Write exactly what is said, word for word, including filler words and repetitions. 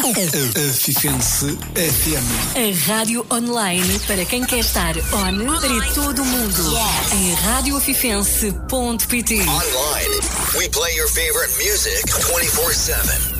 Afifense F M. A rádio online para quem quer estar on para todo o mundo. Yes. Em rádio afifense ponto pt. Online, we play your favorite music twenty-four seven.